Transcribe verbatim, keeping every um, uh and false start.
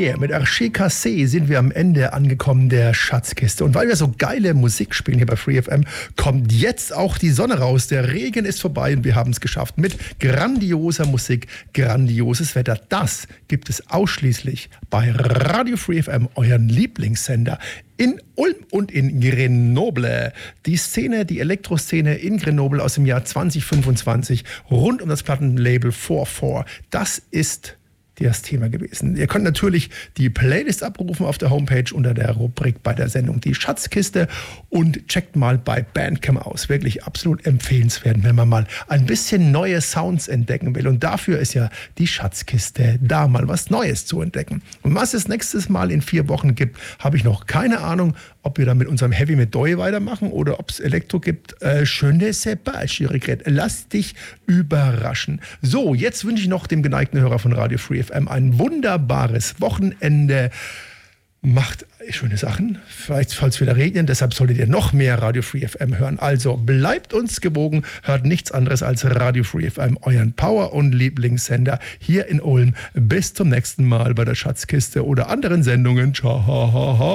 Yeah, mit Arché Cassé sind wir am Ende angekommen der Schatzkiste. Und weil wir so geile Musik spielen hier bei Free F M, kommt jetzt auch die Sonne raus. Der Regen ist vorbei und wir haben es geschafft. Mit grandioser Musik, grandioses Wetter. Das gibt es ausschließlich bei Radio Free F M, euren Lieblingssender in Ulm und in Grenoble. Die Szene, die Elektroszene in Grenoble aus dem Jahr zwanzig fünfundzwanzig rund um das Plattenlabel vier vier. Das ist das Thema gewesen. Ihr könnt natürlich die Playlist abrufen auf der Homepage unter der Rubrik bei der Sendung Die Schatzkiste und checkt mal bei Bandcamp aus. Wirklich absolut empfehlenswert, wenn man mal ein bisschen neue Sounds entdecken will. Und dafür ist ja die Schatzkiste da, mal was Neues zu entdecken. Und was es nächstes Mal in vier Wochen gibt, habe ich noch keine Ahnung, ob wir dann mit unserem Heavy mit Doi weitermachen oder ob es Elektro gibt. Äh, je ne sais pas, Chiricret. Lass dich überraschen. So, jetzt wünsche ich noch dem geneigten Hörer von Radio Free F M ein wunderbares Wochenende. Macht schöne Sachen, vielleicht soll es wieder regnen, deshalb solltet ihr noch mehr Radio Free F M hören. Also bleibt uns gewogen, hört nichts anderes als Radio Free F M, euren Power- und Lieblingssender hier in Ulm. Bis zum nächsten Mal bei der Schatzkiste oder anderen Sendungen. Ciao.